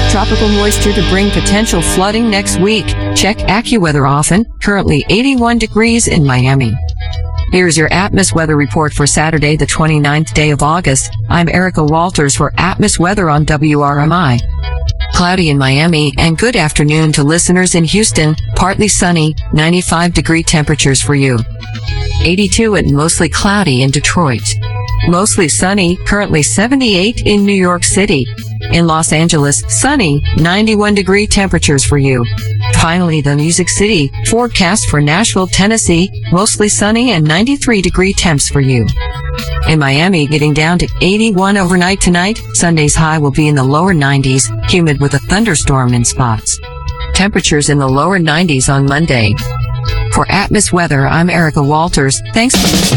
Tropical moisture to bring potential flooding next week. Check AccuWeather often. Currently 81 degrees in Miami. Here's your Atmos weather report for Saturday, the 29th day of August. I'm Erica Walters for Atmos Weather on WRMI. Cloudy in Miami, and good afternoon to listeners in Houston. Partly sunny, 95-degree temperatures for you. 82 and mostly cloudy in Detroit. Mostly sunny, currently 78 in New York City. In Los Angeles, sunny, 91-degree temperatures for you. Finally, the Music City, forecast for Nashville, Tennessee, mostly sunny and 93-degree temps for you. In Miami, getting down to 81 overnight tonight. Sunday's high will be in the lower 90s, humid with a thunderstorm in spots. Temperatures in the lower 90s on Monday. For Atmos Weather, I'm Erica Walters. Thanks for listening.